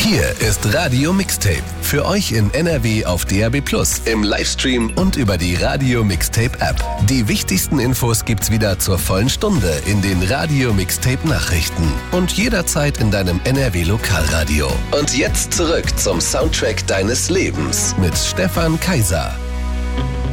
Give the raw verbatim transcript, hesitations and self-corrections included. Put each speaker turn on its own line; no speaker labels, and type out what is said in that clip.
Hier ist Radio Mixtape. Für euch in N R W auf D A B plus, im Livestream und über die Radio Mixtape App. Die wichtigsten Infos gibt's wieder zur vollen Stunde in den Radio Mixtape Nachrichten und jederzeit in deinem N R W Lokalradio. Und jetzt zurück zum Soundtrack deines Lebens mit Stefan Kaiser.